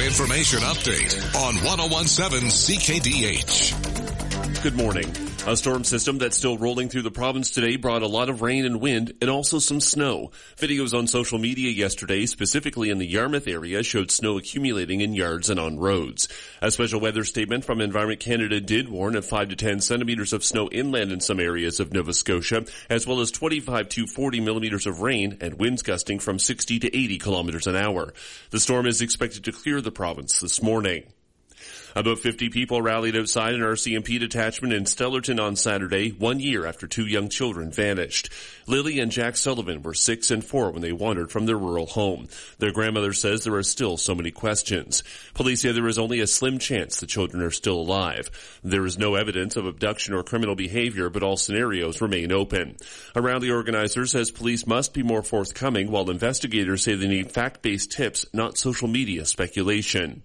Information update on 101.7 CKDH. Good morning. A storm system that's still rolling through the province today brought a lot of rain and wind and also some snow. Videos on social media yesterday, specifically in the Yarmouth area, showed snow accumulating in yards and on roads. A special weather statement from Environment Canada did warn of 5 to 10 centimeters of snow inland in some areas of Nova Scotia, as well as 25 to 40 millimeters of rain and winds gusting from 60 to 80 kilometers an hour. The storm is expected to clear the province this morning. About 50 people rallied outside an RCMP detachment in Stellarton on Saturday, 1 year after 2 young children vanished. Lily and Jack Sullivan were 6 and 4 when they wandered from their rural home. Their grandmother says there are still so many questions. Police say there is only a slim chance the children are still alive. There is no evidence of abduction or criminal behavior, but all scenarios remain open. A rally organizer says police must be more forthcoming, while investigators say they need fact-based tips, not social media speculation.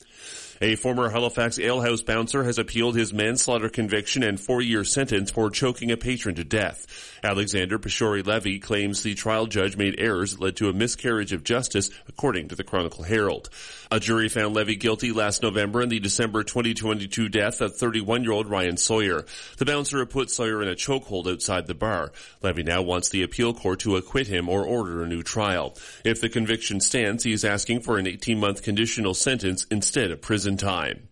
A former Halifax alehouse bouncer has appealed his manslaughter conviction and 4-year sentence for choking a patron to death. Alexander Pashori-Levy claims the trial judge made errors that led to a miscarriage of justice, according to the Chronicle Herald. A jury found Levy guilty last November in the December 2022 death of 31-year-old Ryan Sawyer. The bouncer had put Sawyer in a chokehold outside the bar. Levy now wants the appeal court to acquit him or order a new trial. If the conviction stands, he is asking for an 18-month conditional sentence instead of prison time.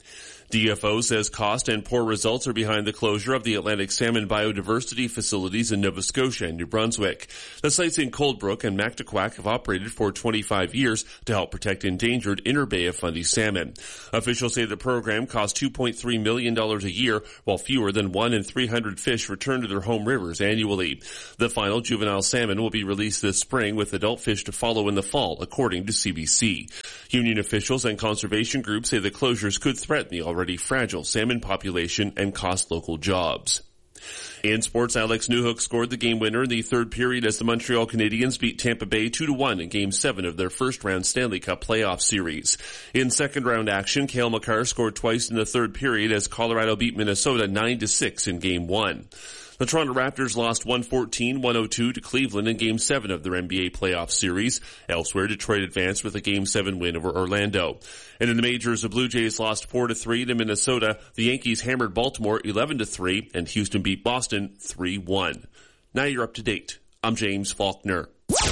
DFO says cost and poor results are behind the closure of the Atlantic salmon biodiversity facilities in Nova Scotia and New Brunswick. The sites in Coldbrook and Mactaquac have operated for 25 years to help protect endangered Inner Bay of Fundy salmon. Officials say the program costs $2.3 million a year, while fewer than 1 in 300 fish return to their home rivers annually. The final juvenile salmon will be released this spring, with adult fish to follow in the fall, according to CBC. Union officials and conservation groups say the closures could threaten the already fragile salmon population and cost local jobs. In sports, Alex Newhook scored the game winner in the third period as the Montreal Canadiens beat Tampa Bay 2-1 in Game 7 of their first-round Stanley Cup playoff series. In second-round action, Cale Makar scored twice in the third period as Colorado beat Minnesota 9-6 in Game 1. The Toronto Raptors lost 114-102 to Cleveland in Game 7 of their NBA playoff series. Elsewhere, Detroit advanced with a Game 7 win over Orlando. And in the majors, the Blue Jays lost 4-3 to Minnesota. The Yankees hammered Baltimore 11-3, and Houston beat Boston 3-1. Now you're up to date. I'm James Faulkner.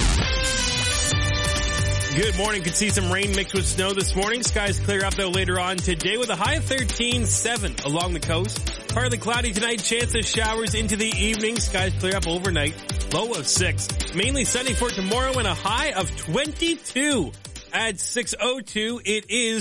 Good morning. Could see some rain mixed with snow this morning. Skies clear up though later on today with a high of 13.7 along the coast. Partly cloudy tonight. Chance of showers into the evening. Skies clear up overnight. Low of 6. Mainly sunny for tomorrow and a high of 22 at 6:02. It is